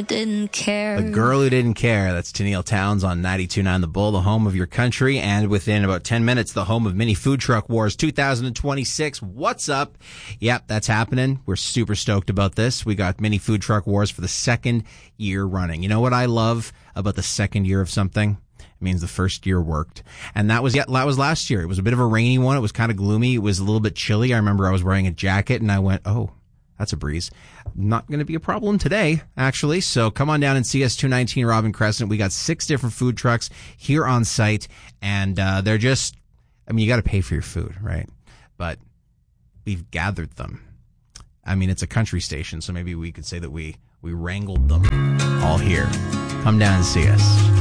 didn't care. The Girl Who Didn't Care. That's Tennille Townes on 92.9 The Bull, the home of your country. And within about 10 minutes, the home of Mini Food Truck Wars 2026. What's up? Yep, that's happening. We're super stoked about this. We got Mini Food Truck Wars for the second year running. You know what I love about the second year of something? It means the first year worked. And that was last year. It was a bit of a rainy one. It was kind of gloomy. It was a little bit chilly. I remember I was wearing a jacket and I went, oh, that's a breeze. Not going to be a problem today, actually. So come on down and see us, 219 Robin Crescent. We got 6 different food trucks here on site. And they're just, I mean, you got to pay for your food, right? But we've gathered them. I mean, it's a country station, so maybe we could say that we wrangled them all here. Come down and see us.